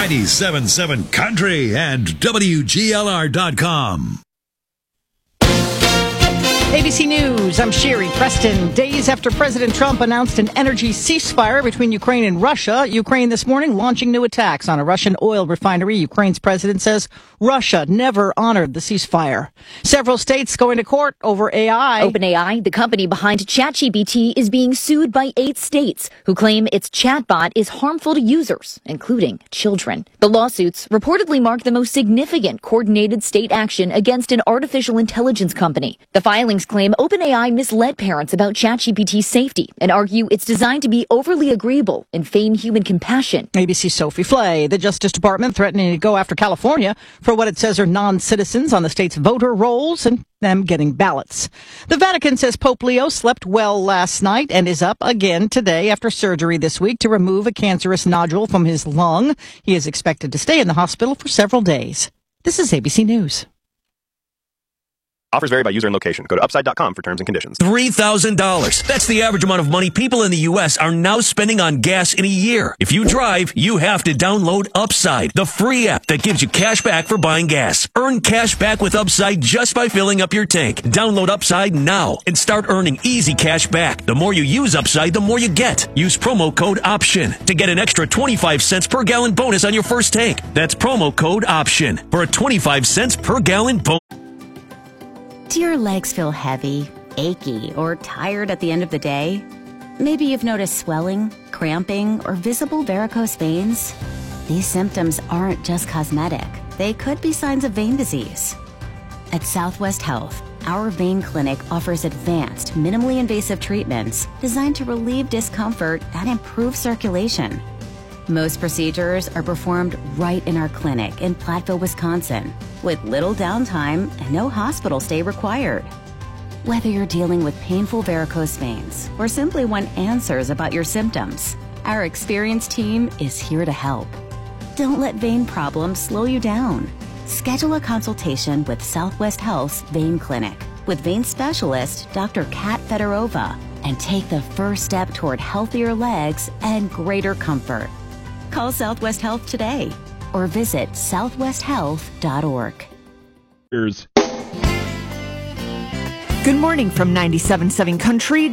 97.7 Country and WGLR.com. ABC News, I'm Sherry Preston. Days after President Trump announced an energy ceasefire between Ukraine and Russia, Ukraine this morning launching new attacks on a Russian oil refinery. Ukraine's president says Russia never honored the ceasefire. Several states going to court over AI. OpenAI, the company behind ChatGPT, is being sued by 8 states who claim its chatbot is harmful to users, including children. The lawsuits reportedly mark the most significant coordinated state action against an artificial intelligence company. The filings claim OpenAI misled parents about ChatGPT's safety and argue it's designed to be overly agreeable and feign human compassion. ABC's Sophie Flay. The Justice Department threatening to go after California for what it says are non-citizens on the state's voter rolls and them getting ballots. The Vatican says Pope Leo slept well last night and is up again today after surgery this week to remove a cancerous nodule from his lung. He is expected to stay in the hospital for several days. This is ABC News. Offers vary by user and location. Go to upside.com for terms and conditions. $3,000. That's the average amount of money people in the U.S. are now spending on gas in a year. If you drive, you have to download Upside, the free app that gives you cash back for buying gas. Earn cash back with Upside just by filling up your tank. Download Upside now and start earning easy cash back. The more you use Upside, the more you get. Use promo code OPTION to get an extra 25 cents per gallon bonus on your first tank. That's promo code OPTION for a 25 cents per gallon bonus. Do your legs feel heavy, achy, or tired at the end of the day? Maybe you've noticed swelling, cramping, or visible varicose veins. These symptoms aren't just cosmetic. They could be signs of vein disease. At Southwest Health, our vein clinic offers advanced, minimally invasive treatments designed to relieve discomfort and improve circulation. Most procedures are performed right in our clinic in Platteville, Wisconsin, with little downtime and no hospital stay required. Whether you're dealing with painful varicose veins or simply want answers about your symptoms, our experienced team is here to help. Don't let vein problems slow you down. Schedule a consultation with Southwest Health's Vein Clinic with vein specialist Dr. Kat Fedorova and take the first step toward healthier legs and greater comfort. Call Southwest Health today or visit southwesthealth.org. Good morning from 97.7 Country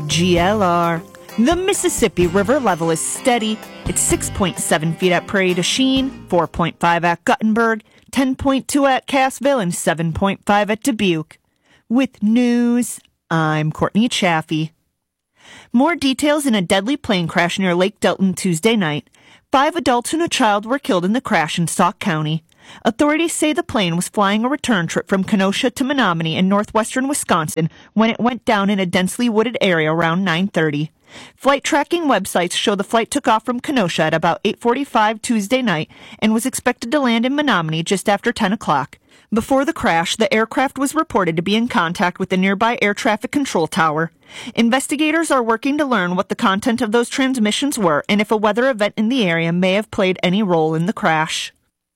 WGLR. The Mississippi River level is steady. It's 6.7 feet at Prairie du Chien, 4.5 at Guttenberg, 10.2 at Cassville, and 7.5 at Dubuque. With news, I'm Courtney Chaffee. More details in a deadly plane crash near Lake Delton Tuesday night. 5 adults and a child were killed in the crash in Sauk County. Authorities say the plane was flying a return trip from Kenosha to Menominee in northwestern Wisconsin when it went down in a densely wooded area around 9:30. Flight tracking websites show the flight took off from Kenosha at about 8:45 Tuesday night and was expected to land in Menominee just after 10 o'clock. Before the crash, the aircraft was reported to be in contact with the nearby air traffic control tower. Investigators are working to learn what the content of those transmissions were and if a weather event in the area may have played any role in the crash.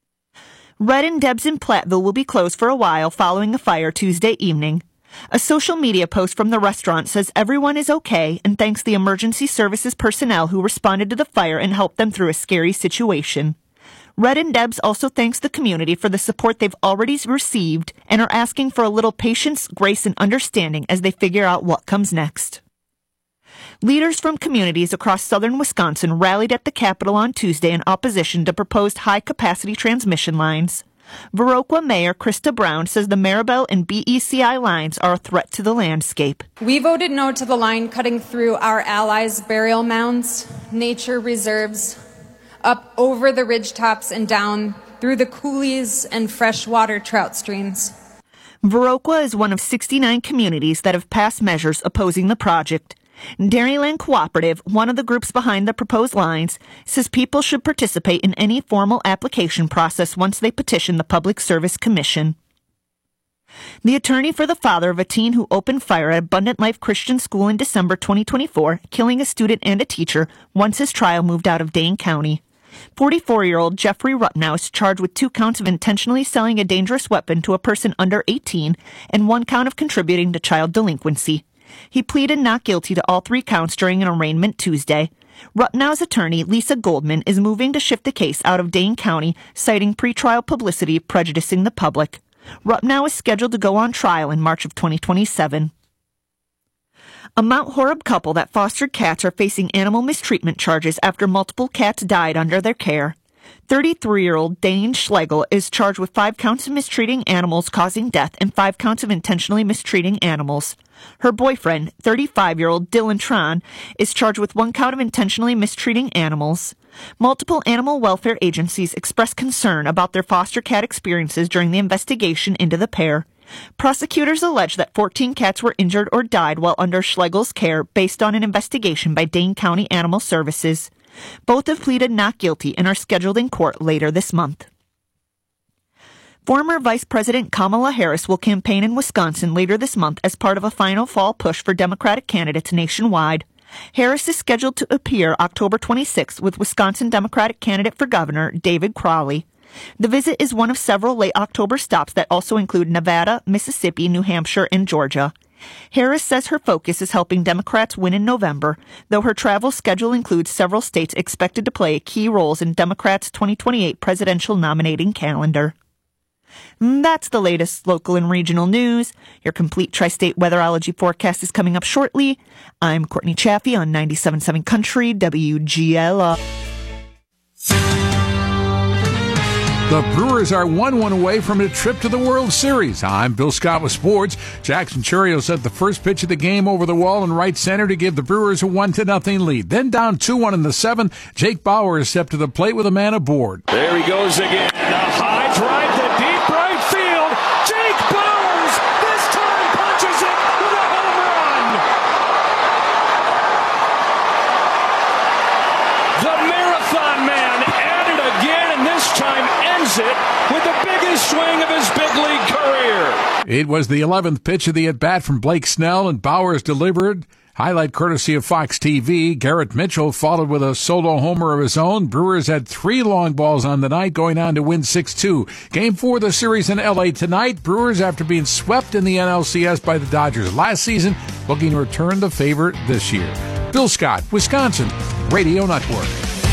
Red and Deb's in Platteville will be closed for a while following a fire Tuesday evening. A social media post from the restaurant says everyone is okay and thanks the emergency services personnel who responded to the fire and helped them through a scary situation. Red and Deb's also thanks the community for the support they've already received and are asking for a little patience, grace, and understanding as they figure out what comes next. Leaders from communities across southern Wisconsin rallied at the Capitol on Tuesday in opposition to proposed high-capacity transmission lines. Viroqua Mayor Krista Brown says the Maribel and BECI lines are a threat to the landscape. We voted no to the line cutting through our allies' burial mounds, nature reserves, up over the ridgetops and down through the coulees and freshwater trout streams. Viroqua is one of 69 communities that have passed measures opposing the project. Dairyland Cooperative, one of the groups behind the proposed lines, says people should participate in any formal application process once they petition the Public Service Commission. The attorney for the father of a teen who opened fire at Abundant Life Christian School in December 2024, killing a student and a teacher, once his trial moved out of Dane County. 44-year-old Jeffrey Rutnow is charged with 2 counts of intentionally selling a dangerous weapon to a person under 18 and 1 count of contributing to child delinquency. He pleaded not guilty to all 3 counts during an arraignment Tuesday. Rupnow's attorney, Lisa Goldman, is moving to shift the case out of Dane County, citing pretrial publicity prejudicing the public. Rupnow is scheduled to go on trial in March of 2027. A Mount Horeb couple that fostered cats are facing animal mistreatment charges after multiple cats died under their care. 33-year-old Dane Schlegel is charged with 5 counts of mistreating animals causing death and 5 counts of intentionally mistreating animals. Her boyfriend, 35-year-old Dylan Tron, is charged with 1 count of intentionally mistreating animals. Multiple animal welfare agencies expressed concern about their foster cat experiences during the investigation into the pair. Prosecutors allege that 14 cats were injured or died while under Schlegel's care based on an investigation by Dane County Animal Services. Both have pleaded not guilty and are scheduled in court later this month. Former Vice President Kamala Harris will campaign in Wisconsin later this month as part of a final fall push for Democratic candidates nationwide. Harris is scheduled to appear October 26th with Wisconsin Democratic candidate for governor David Crowley. The visit is one of several late October stops that also include Nevada, Mississippi, New Hampshire, and Georgia. Harris says her focus is helping Democrats win in November, though her travel schedule includes several states expected to play key roles in Democrats' 2028 presidential nominating calendar. That's the latest local and regional news. Your complete tri-state weatherology forecast is coming up shortly. I'm Courtney Chaffee on 97.7 Country WGLR. The Brewers are 1-1 away from a trip to the World Series. I'm Bill Scott with sports. Jackson Chourio sent the first pitch of the game over the wall in right center to give the Brewers a 1-0 lead. Then down 2-1 in the 7th, Jake Bauers stepped to the plate with a man aboard. There he goes again. A high drive to deep right field. Jake Bauers this time punches it with a home run. The Marathon Man at it again, and this time ends it with the biggest swing of his big league career. It was the 11th pitch of the at-bat from Blake Snell, and Bauers delivered. Highlight courtesy of Fox TV. Garrett Mitchell followed with a solo homer of his own. Brewers had 3 long balls on the night, going on to win 6-2. Game 4 of the series in L.A. tonight. Brewers, after being swept in the NLCS by the Dodgers last season, looking to return the favor this year. Bill Scott, Wisconsin Radio Network.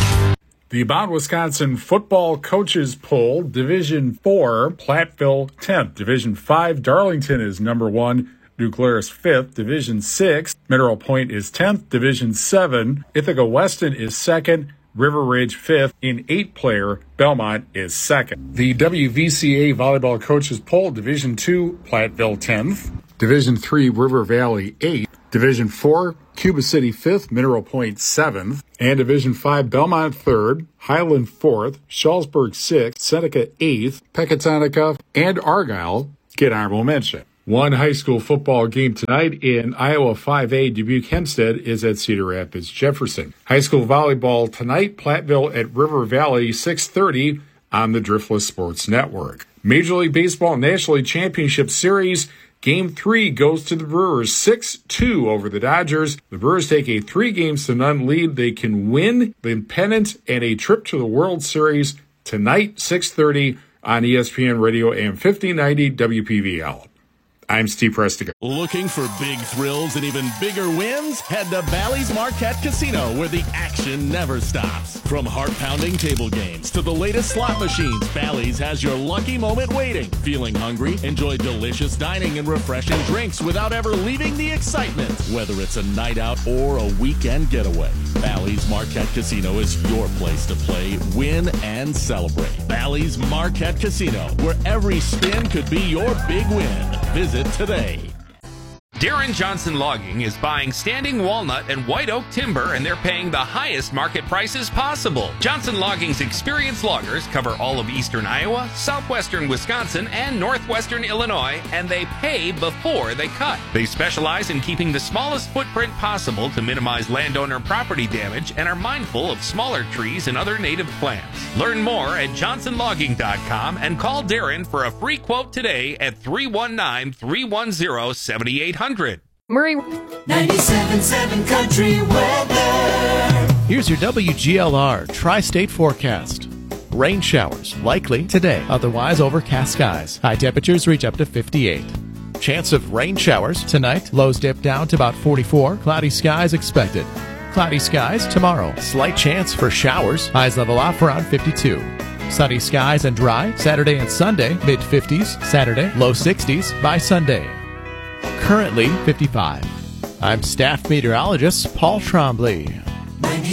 The About Wisconsin football coaches poll, Division 4, Platteville 10th. Division 5, Darlington is number 1. New Glarus 5th. Division 6, Mineral Point is 10th. Division 7, Ithaca Weston is 2nd. River Ridge 5th. In 8-player, Belmont is 2nd. The WVCA volleyball coaches poll, Division 2, Platteville 10th. Division 3, River Valley 8th. Division 4, Cuba City 5th, Mineral Point 7th. And Division 5, Belmont 3rd, Highland 4th, Shullsburg 6th, Seneca 8th, Pecatonica, and Argyle get honorable mention. One high school football game tonight in Iowa 5A, Dubuque Hempstead is at Cedar Rapids Jefferson. High school volleyball tonight, Platteville at River Valley, 6:30 on the Driftless Sports Network. Major League Baseball National League Championship Series, Game 3 goes to the Brewers, 6-2 over the Dodgers. The Brewers take a 3-0 lead. They can win the pennant and a trip to the World Series tonight, 6:30 on ESPN Radio AM 1590 WPVL. I'm Steve Prestiga. Looking for big thrills and even bigger wins? Head to Bally's Marquette Casino, where the action never stops. From heart-pounding table games to the latest slot machines, Bally's has your lucky moment waiting. Feeling hungry? Enjoy delicious dining and refreshing drinks without ever leaving the excitement. Whether it's a night out or a weekend getaway, Bally's Marquette Casino is your place to play, win, and celebrate. Bally's Marquette Casino, where every spin could be your big win. Visit today. Darren Johnson Logging is buying standing walnut and white oak timber, and they're paying the highest market prices possible. Johnson Logging's experienced loggers cover all of eastern Iowa, southwestern Wisconsin, and northwestern Illinois, and they pay before they cut. They specialize in keeping the smallest footprint possible to minimize landowner property damage and are mindful of smaller trees and other native plants. Learn more at johnsonlogging.com and call Darren for a free quote today at 319-310-7800. Murray 97.7 Country Weather. Here's your WGLR Tri-State Forecast. Rain showers likely today, otherwise overcast skies. High temperatures reach up to 58. Chance of rain showers tonight. Lows dip down to about 44. Cloudy skies expected. Cloudy skies tomorrow. Slight chance for showers. Highs level off around 52. Sunny skies and dry Saturday and Sunday. Mid-50s Saturday. Low 60s by Sunday. Currently 55. I'm staff meteorologist Paul Trombley.